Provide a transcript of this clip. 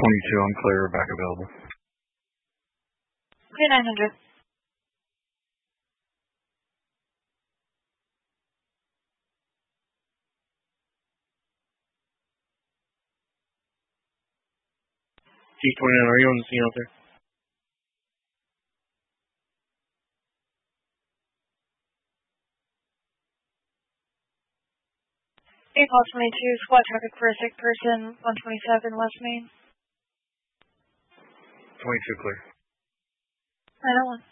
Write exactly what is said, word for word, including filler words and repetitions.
twenty-two, I'm clear, back available. Okay, nine hundred. G twenty-nine, are you on the scene out there? April twenty-two, squad traffic for a sick person, one twenty-seven West Main. twenty-two, clear. nine oh one.